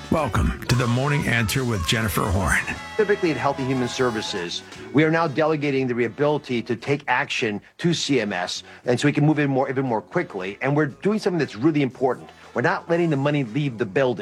Welcome to the Morning Answer with Jennifer Horn. Specifically at Healthy Human Services, we are now delegating the ability to take action to CMS, and so we can move in even more quickly. And we're doing something that's really important. We're not letting the money leave the building.